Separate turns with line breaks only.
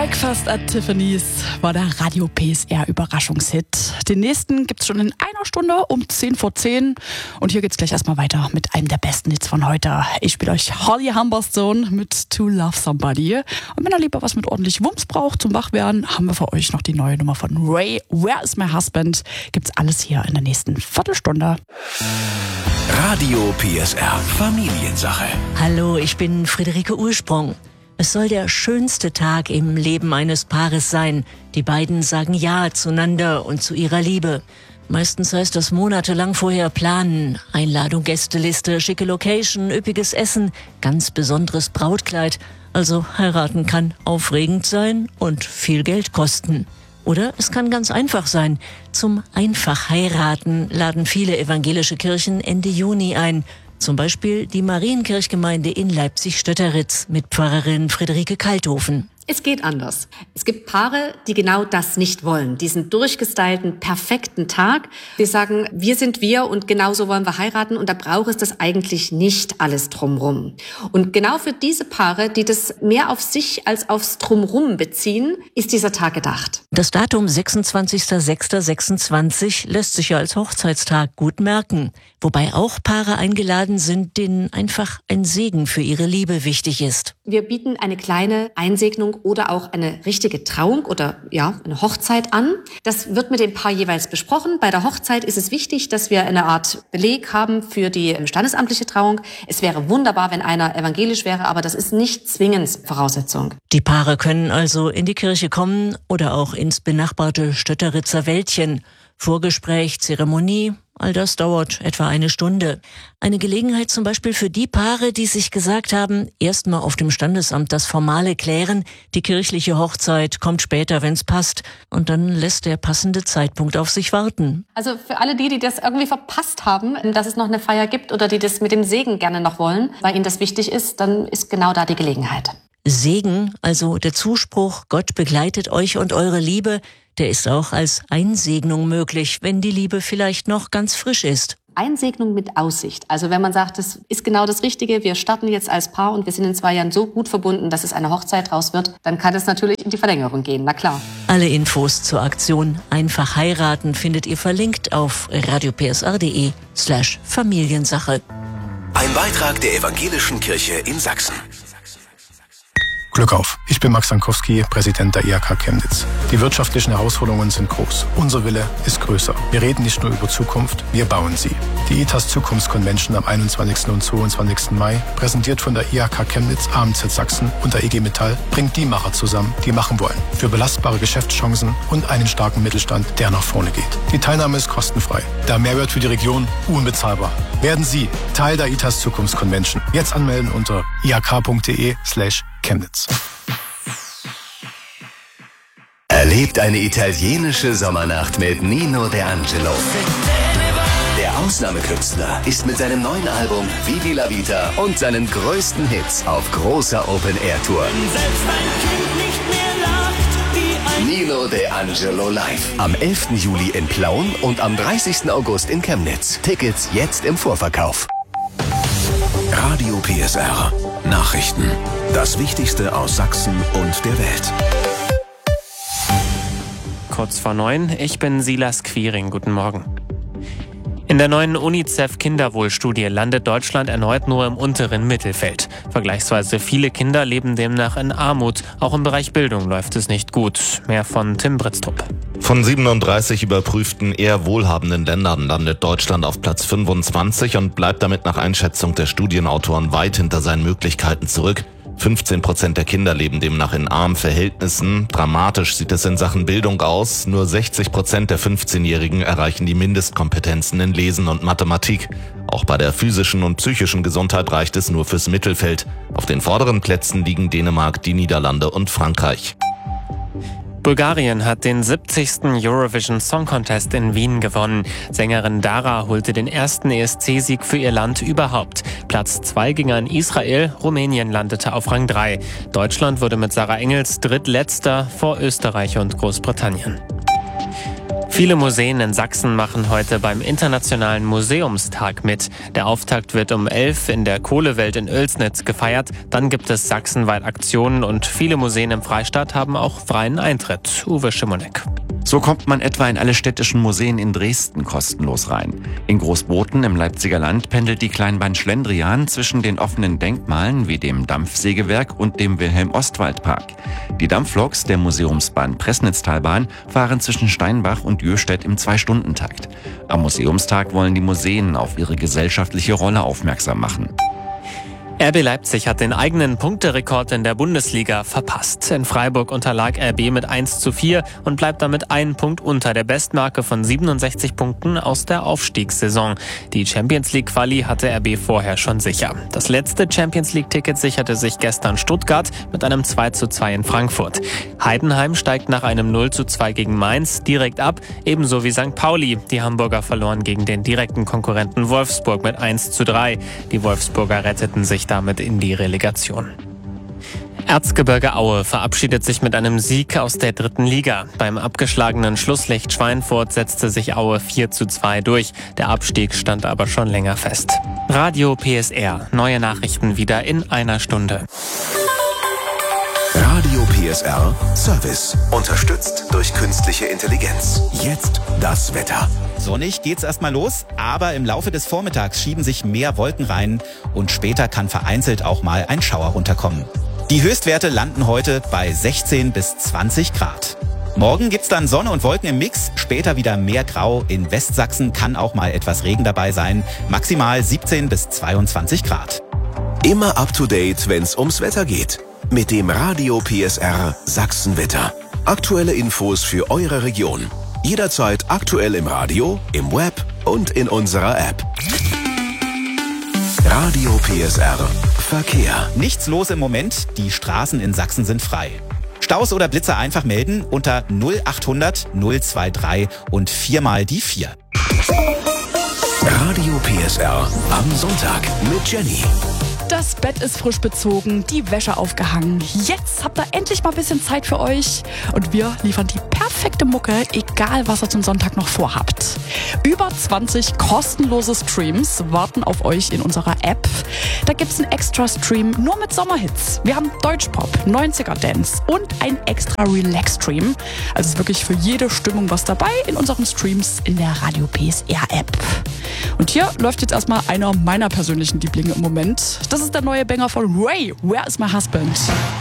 Breakfast at Tiffany's war der Radio PSR Überraschungshit. Den nächsten gibt's schon in einer Stunde um 10:10 und hier geht's gleich erstmal weiter mit einem der besten Hits von heute. Ich spiele euch Holly Humberstone mit To Love Somebody. Und wenn ihr lieber was mit ordentlich Wumms braucht zum Wachwerden, haben wir für euch noch die neue Nummer von Ray, Where is my husband? Gibt's alles hier in der nächsten Viertelstunde.
Radio PSR Familiensache.
Hallo, ich bin Friederike Ursprung. Es soll der schönste Tag im Leben eines Paares sein. Die beiden sagen Ja zueinander und zu ihrer Liebe. Meistens heißt das monatelang vorher planen. Einladung, Gästeliste, schicke Location, üppiges Essen, ganz besonderes Brautkleid. Also heiraten kann aufregend sein und viel Geld kosten. Oder es kann ganz einfach sein. Zum Einfach-Heiraten laden viele evangelische Kirchen Ende Juni ein. Zum Beispiel die Marienkirchgemeinde in Leipzig-Stötteritz mit Pfarrerin Friederike Kalthofen.
Es geht anders. Es gibt Paare, die genau das nicht wollen. Diesen durchgestylten, perfekten Tag. Die sagen, wir sind wir und genauso wollen wir heiraten und da braucht es das eigentlich nicht alles drumrum. Und genau für diese Paare, die das mehr auf sich als aufs Drumrum beziehen, ist dieser Tag gedacht.
Das Datum 26.06.26 lässt sich ja als Hochzeitstag gut merken. Wobei auch Paare eingeladen sind, denen einfach ein Segen für ihre Liebe wichtig ist.
Wir bieten eine kleine Einsegnung oder auch eine richtige Trauung oder eine Hochzeit an. Das wird mit dem Paar jeweils besprochen. Bei der Hochzeit ist es wichtig, dass wir eine Art Beleg haben für die standesamtliche Trauung. Es wäre wunderbar, wenn einer evangelisch wäre, aber das ist nicht zwingend Voraussetzung.
Die Paare können also in die Kirche kommen oder auch ins benachbarte Stötteritzer Wäldchen. Vorgespräch, Zeremonie, all das dauert etwa eine Stunde. Eine Gelegenheit zum Beispiel für die Paare, die sich gesagt haben, erstmal auf dem Standesamt das Formale klären, die kirchliche Hochzeit kommt später, wenn's passt. Und dann lässt der passende Zeitpunkt auf sich warten.
Also für alle die das irgendwie verpasst haben, dass es noch eine Feier gibt oder die das mit dem Segen gerne noch wollen, weil ihnen das wichtig ist, dann ist genau da die Gelegenheit.
Segen, also der Zuspruch, Gott begleitet euch und eure Liebe, der ist auch als Einsegnung möglich, wenn die Liebe vielleicht noch ganz frisch ist.
Einsegnung mit Aussicht. Also wenn man sagt, das ist genau das Richtige, wir starten jetzt als Paar und wir sind in 2 Jahren so gut verbunden, dass es eine Hochzeit draus wird, dann kann es natürlich in die Verlängerung gehen, na klar.
Alle Infos zur Aktion Einfach heiraten findet ihr verlinkt auf radiopsr.de/Familiensache.
Ein Beitrag der Evangelischen Kirche in Sachsen.
Glück auf. Ich bin Max Sankowski, Präsident der IHK Chemnitz. Die wirtschaftlichen Herausforderungen sind groß. Unser Wille ist größer. Wir reden nicht nur über Zukunft, wir bauen sie. Die ITAS Zukunftsconvention am 21. und 22. Mai, präsentiert von der IHK Chemnitz, AMZ Sachsen und der IG Metall, bringt die Macher zusammen, die machen wollen. Für belastbare Geschäftschancen und einen starken Mittelstand, der nach vorne geht. Die Teilnahme ist kostenfrei. Der Mehrwert für die Region unbezahlbar. Werden Sie Teil der ITAS Zukunftsconvention. Jetzt anmelden unter ihk.de/Chemnitz.
Erlebt eine italienische Sommernacht mit Nino De Angelo. Der Ausnahmekünstler ist mit seinem neuen Album Vivi la Vita und seinen größten Hits auf großer Open-Air-Tour. Nino De Angelo live. Am 11. Juli in Plauen und am 30. August in Chemnitz. Tickets jetzt im Vorverkauf. Radio PSR. Nachrichten. Das Wichtigste aus Sachsen und der Welt.
Kurz vor 9, ich bin Silas Quiring. Guten Morgen. In der neuen UNICEF-Kinderwohlstudie landet Deutschland erneut nur im unteren Mittelfeld. Vergleichsweise viele Kinder leben demnach in Armut. Auch im Bereich Bildung läuft es nicht gut. Mehr von Tim Britztrup.
Von 37 überprüften eher wohlhabenden Ländern landet Deutschland auf Platz 25 und bleibt damit nach Einschätzung der Studienautoren weit hinter seinen Möglichkeiten zurück. 15% der Kinder leben demnach in armen Verhältnissen. Dramatisch sieht es in Sachen Bildung aus. Nur 60% der 15-Jährigen erreichen die Mindestkompetenzen in Lesen und Mathematik. Auch bei der physischen und psychischen Gesundheit reicht es nur fürs Mittelfeld. Auf den vorderen Plätzen liegen Dänemark, die Niederlande und Frankreich.
Bulgarien hat den 70. Eurovision Song Contest in Wien gewonnen. Sängerin Dara holte den ersten ESC-Sieg für ihr Land überhaupt. Platz 2 ging an Israel, Rumänien landete auf Rang 3. Deutschland wurde mit Sarah Engels drittletzter vor Österreich und Großbritannien. Viele Museen in Sachsen machen heute beim Internationalen Museumstag mit. Der Auftakt wird um 11 in der Kohlewelt in Oelsnitz gefeiert. Dann gibt es sachsenweit Aktionen und viele Museen im Freistaat haben auch freien Eintritt. Uwe Schimonek.
So kommt man etwa in alle städtischen Museen in Dresden kostenlos rein. In Großboten im Leipziger Land pendelt die Kleinbahn Schlendrian zwischen den offenen Denkmalen wie dem Dampfsägewerk und dem Wilhelm-Ostwald-Park. Die Dampfloks der Museumsbahn Pressnitztalbahn fahren zwischen Steinbach und Jürstedt im 2-Stunden-Takt. Am Museumstag wollen die Museen auf ihre gesellschaftliche Rolle aufmerksam machen.
RB Leipzig hat den eigenen Punkterekord in der Bundesliga verpasst. In Freiburg unterlag RB mit 1:4 und bleibt damit einen Punkt unter der Bestmarke von 67 Punkten aus der Aufstiegssaison. Die Champions-League-Quali hatte RB vorher schon sicher. Das letzte Champions-League-Ticket sicherte sich gestern Stuttgart mit einem 2:2 in Frankfurt. Heidenheim steigt nach einem 0:2 gegen Mainz direkt ab, ebenso wie St. Pauli. Die Hamburger verloren gegen den direkten Konkurrenten Wolfsburg mit 1:3. Die Wolfsburger retteten sich damit in die Relegation. Erzgebirge Aue verabschiedet sich mit einem Sieg aus der 3. Liga. Beim abgeschlagenen Schlusslicht Schweinfurt setzte sich Aue 4:2 durch. Der Abstieg stand aber schon länger fest. Radio PSR. Neue Nachrichten wieder in einer Stunde.
Radio PSR Service. Unterstützt durch künstliche Intelligenz. Jetzt das Wetter.
Sonnig geht's erstmal los, aber im Laufe des Vormittags schieben sich mehr Wolken rein und später kann vereinzelt auch mal ein Schauer runterkommen. Die Höchstwerte landen heute bei 16 bis 20 Grad. Morgen gibt's dann Sonne und Wolken im Mix, später wieder mehr Grau. In Westsachsen kann auch mal etwas Regen dabei sein, maximal 17 bis 22 Grad.
Immer up to date, wenn's ums Wetter geht. Mit dem Radio PSR Sachsenwetter. Aktuelle Infos für eure Region. Jederzeit aktuell im Radio, im Web und in unserer App. Radio PSR Verkehr.
Nichts los im Moment, die Straßen in Sachsen sind frei. Staus oder Blitzer einfach melden unter 0800 023 und 4 mal die 4.
Radio PSR am Sonntag mit Jenny.
Das Bett ist frisch bezogen, die Wäsche aufgehangen. Jetzt habt ihr endlich mal ein bisschen Zeit für euch. Und wir liefern die perfekte Mucke, egal was ihr zum Sonntag noch vorhabt. Über 20 kostenlose Streams warten auf euch in unserer App. Da gibt's einen Extra-Stream nur mit Sommerhits. Wir haben Deutschpop, 90er-Dance und ein extra Relax-Stream. Also ist wirklich für jede Stimmung was dabei in unseren Streams in der Radio PSR-App. Und hier läuft jetzt erstmal einer meiner persönlichen Lieblinge im Moment. Das ist der neue Banger von Ray, Where is my husband?